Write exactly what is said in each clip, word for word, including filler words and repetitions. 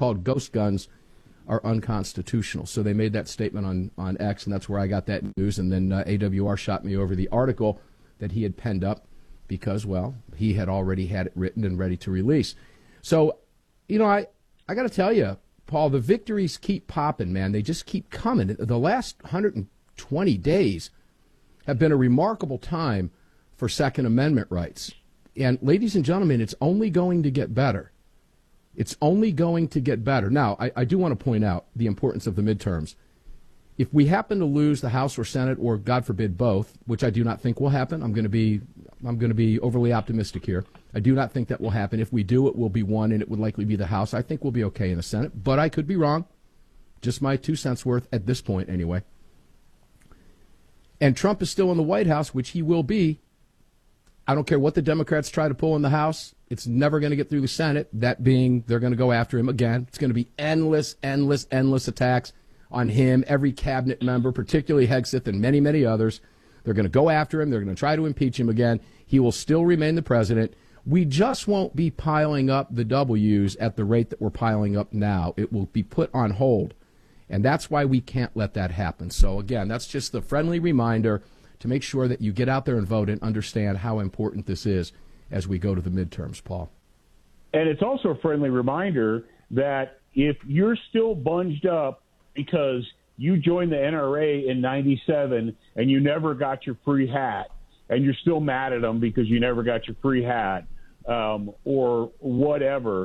so-called ghost guns are unconstitutional. So they made that statement on, on X, and that's where I got that news. And then uh, A W R shot me over the article that he had penned up because, well, he had already had it written and ready to release. So, you know, I, I got to tell you, Paul, the victories keep popping, man. They just keep coming. The last one hundred twenty days have been a remarkable time for Second Amendment rights. And, ladies and gentlemen, it's only going to get better. It's only going to get better. Now, I, I do want to point out the importance of the midterms. If we happen to lose the House or Senate, or God forbid both, which I do not think will happen, I'm going to be I'm going to be overly optimistic here. I do not think that will happen. If we do, it will be one, and it would likely be the House. I think we'll be okay in the Senate, but I could be wrong. Just my two cents worth at this point, anyway. And Trump is still in the White House, which he will be. I don't care what the Democrats try to pull in the House. It's never going to get through the Senate, that being they're going to go after him again. It's going to be endless, endless, endless attacks on him, every cabinet member, particularly Hegseth and many, many others. They're going to go after him. They're going to try to impeach him again. He will still remain the president. We just won't be piling up the W's at the rate that we're piling up now. It will be put on hold. And that's why we can't let that happen. So, again, that's just the friendly reminder to make sure that you get out there and vote and understand how important this is as we go to the midterms, Paul. And it's also a friendly reminder that if you're still bunged up because you joined the N R A in ninety-seven and you never got your free hat, and you're still mad at them because you never got your free hat, um, or whatever,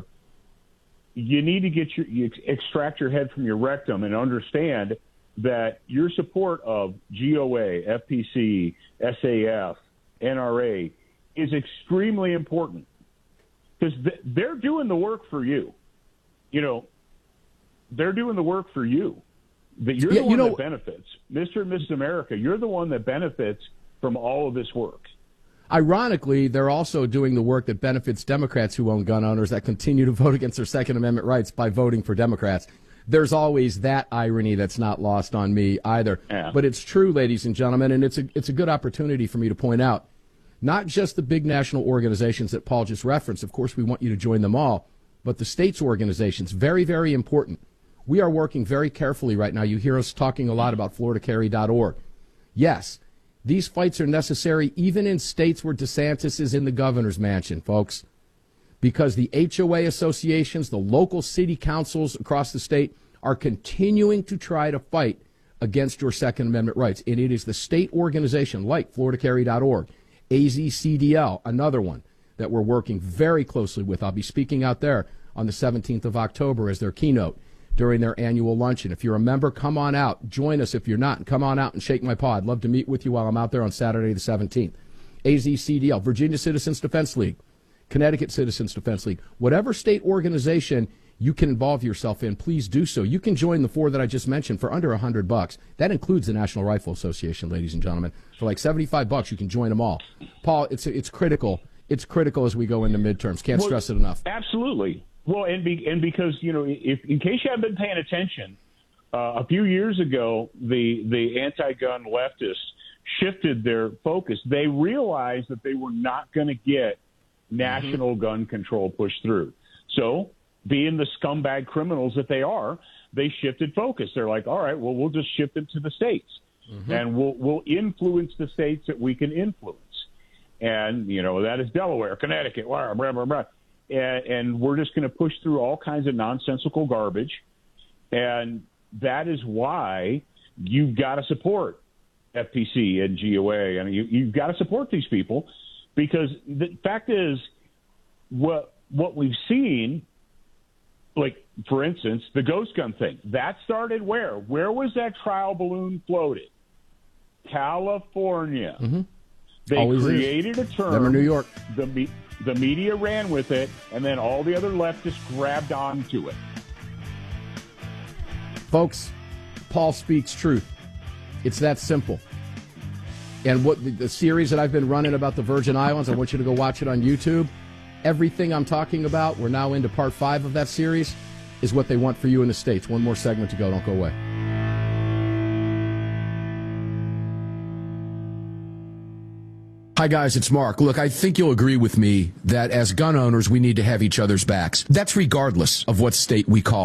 you need to get your you extract your head from your rectum and understand that your support of G O A, F P C, S A F, N R A is extremely important, because th- they're doing the work for you. You know, they're doing the work for you. That you're yeah, the one you know, that benefits. Mister and Missus America, you're the one that benefits from all of this work. Ironically, they're also doing the work that benefits Democrats who own gun owners that continue to vote against their Second Amendment rights by voting for Democrats. There's always that irony that's not lost on me either. Yeah. But it's true, ladies and gentlemen, and it's a, it's a good opportunity for me to point out, not just the big national organizations that Paul just referenced. Of course, we want you to join them all, but the states' organizations, very, very important. We are working very carefully right now. You hear us talking a lot about Florida Carry dot org. Yes, these fights are necessary even in states where DeSantis is in the governor's mansion, folks, because the H O A associations, the local city councils across the state are continuing to try to fight against your Second Amendment rights. And it is the state organization like Florida Carry dot org, A Z C D L, another one that we're working very closely with. I'll be speaking out there on the seventeenth of October as their keynote during their annual luncheon. If you're a member, come on out. Join us if you're not, and come on out and shake my paw. I'd love to meet with you while I'm out there on Saturday the seventeenth. A Z C D L, Virginia Citizens Defense League, Connecticut Citizens Defense League. Whatever state organization you can involve yourself in, please do so. You can join the four that I just mentioned for under one hundred bucks. That includes the National Rifle Association, ladies and gentlemen. For like seventy-five bucks, you can join them all. Paul, it's it's critical. It's critical as we go into midterms. Can't well, stress it enough. Absolutely. Well, and be, and because, you know, if in case you haven't been paying attention, uh, a few years ago, the the anti-gun leftists shifted their focus. They realized that they were not going to get national mm-hmm. gun control pushed through. So, being the scumbag criminals that they are, they shifted focus. They're like, all right, well, we'll just shift it to the states, mm-hmm. and we'll we'll influence the states that we can influence. And, you know, that is Delaware, Connecticut, blah, blah, blah, blah. And, and we're just going to push through all kinds of nonsensical garbage. And that is why you've got to support F P C and G O A. I mean, you, you've got to support these people, because the fact is, what what we've seen, like, for instance, the ghost gun thing, that started where? Where was that trial balloon floated? California. Mm-hmm. They Always created is. a term. Never New York. The, me- the media ran with it, and then all the other leftists grabbed onto it. Folks, Paul speaks truth. It's that simple. And what the, the series that I've been running about the Virgin Islands, I want you to go watch it on YouTube. Everything I'm talking about, we're now into part five of that series, is what they want for you in the States. One more segment to go. Don't go away. Hi, guys, it's Mark. Look, I think you'll agree with me that as gun owners, we need to have each other's backs. That's regardless of what state we call